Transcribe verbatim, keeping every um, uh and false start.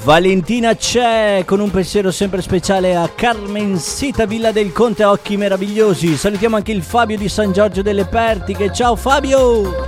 Valentina c'è, con un pensiero sempre speciale a Carmencita Villa del Conte, occhi meravigliosi. Salutiamo anche il Fabio di San Giorgio delle Pertiche. Ciao Fabio!